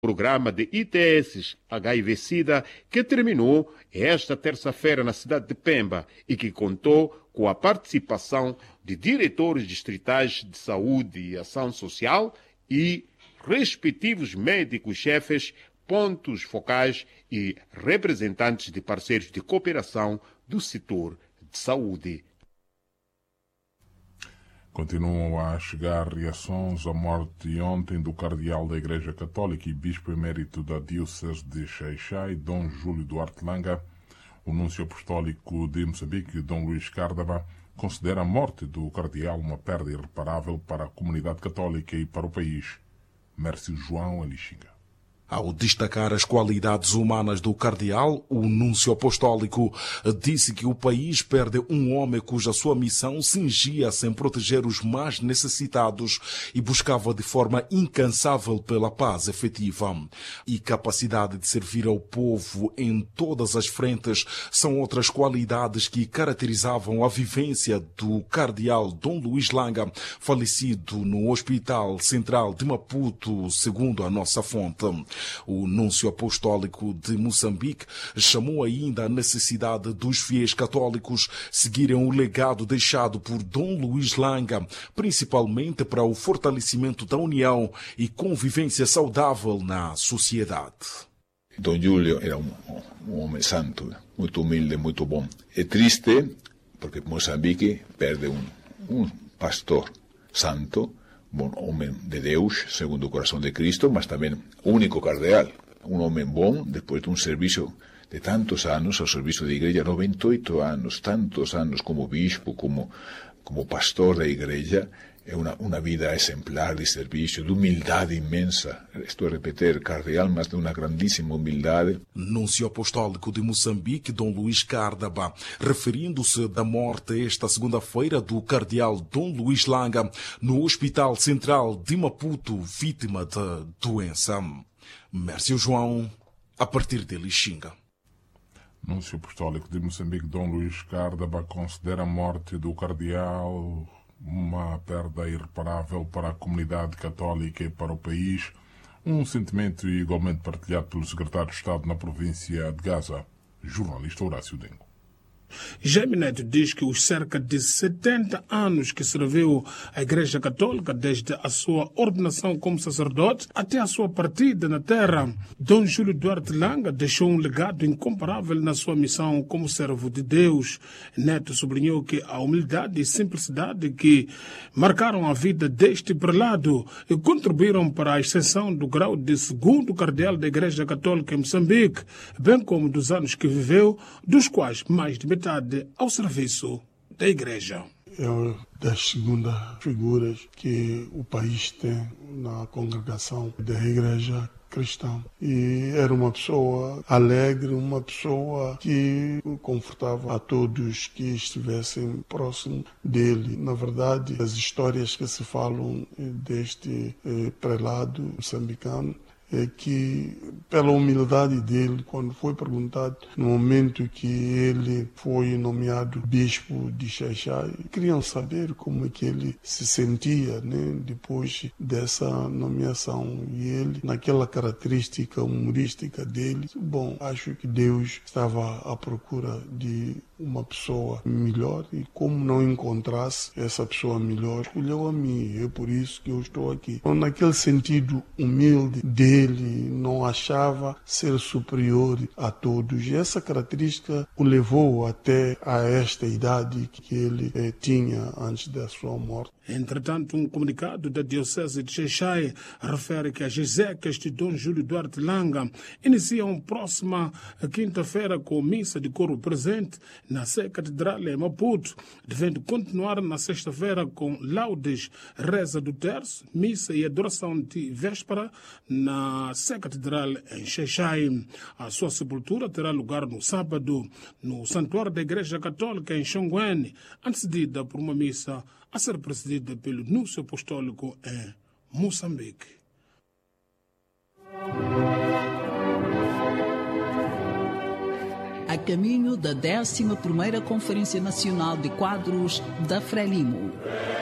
programa de ITS HIV-Sida que terminou esta terça-feira na cidade de Pemba e que contou com a participação de diretores distritais de saúde e ação social e respectivos médicos-chefes, pontos focais e representantes de parceiros de cooperação do setor de saúde. Continuam a chegar reações à morte ontem do cardeal da Igreja Católica e bispo emérito da Diocese de Xai-Xai, Dom Júlio Duarte Langa. O nuncio apostólico de Moçambique, Dom Luís Cárdaba, considera a morte do cardeal uma perda irreparável para a comunidade católica e para o país. Mércio João Alixinga. Ao destacar as qualidades humanas do cardeal, o núncio apostólico disse que o país perde um homem cuja sua missão cingia-se em proteger os mais necessitados e buscava de forma incansável pela paz efetiva. E capacidade de servir ao povo em todas as frentes são outras qualidades que caracterizavam a vivência do cardeal Dom Luís Langa, falecido no Hospital Central de Maputo, segundo a nossa fonte. O núncio apostólico de Moçambique chamou ainda a necessidade dos fiéis católicos seguirem o legado deixado por Dom Luís Langa, principalmente para o fortalecimento da união e convivência saudável na sociedade. Dom Júlio era um homem santo, muito humilde, muito bom. É triste porque Moçambique perde um pastor santo, bom homem de Deus, segundo o coração de Cristo, mas também único cardeal, um homem bom, depois de um serviço de tantos anos, ao serviço da igreja, 98 anos, tantos anos como bispo, como pastor da igreja, é uma vida exemplar de serviço, de humildade imensa. Estou a repetir, cardeal, mas de uma grandíssima humildade. Núncio apostólico de Moçambique, Dom Luís Cárdaba, referindo-se da morte esta segunda-feira do cardeal Dom Luís Langa no Hospital Central de Maputo, vítima de doença. Mércio João, a partir de Lixinga. Núncio apostólico de Moçambique, Dom Luís Cárdaba, considera a morte do cardeal uma perda irreparável para a comunidade católica e para o país, um sentimento igualmente partilhado pelo secretário de Estado na província de Gaza, jornalista Horácio Dengo. Jaime Neto diz que os cerca de 70 anos que serviu a Igreja Católica, desde a sua ordenação como sacerdote até a sua partida na terra, Dom Júlio Duarte Langa deixou um legado incomparável na sua missão como servo de Deus. Neto sublinhou que a humildade e simplicidade que marcaram a vida deste prelado e contribuíram para a extensão do grau de segundo cardeal da Igreja Católica em Moçambique, bem como dos anos que viveu, dos quais mais de metade ao serviço da Igreja. É uma das segundas figuras que o país tem na congregação da Igreja cristã. E era uma pessoa alegre, uma pessoa que confortava a todos que estivessem próximo dele. Na verdade, as histórias que se falam deste prelado moçambicano é que, pela humildade dele, quando foi perguntado, no momento que ele foi nomeado bispo de Xai-Xai, queriam saber como é que ele se sentia, né, depois dessa nomeação. E ele, naquela característica humorística dele, bom, acho que Deus estava à procura de uma pessoa melhor e como não encontrasse essa pessoa melhor, escolheu a mim. É por isso que eu estou aqui. Então, naquele sentido humilde dele, não achava ser superior a todos. E essa característica o levou até a esta idade que ele tinha antes da sua morte. Entretanto, um comunicado da Diocese de Xai-Xai refere que as exéquias de Dom Júlio Duarte Langa iniciam próxima quinta-feira com missa de coro presente na Sé Catedral em Maputo, devendo continuar na sexta-feira com laudes, reza do terço, missa e adoração de véspera na Sé Catedral em Xai-Xai. A sua sepultura terá lugar no sábado no Santuário da Igreja Católica em Xonguene, antecedida por uma missa a ser presidida pelo núncio apostólico em Moçambique. A caminho da 11ª Conferência Nacional de Quadros da Frelimo.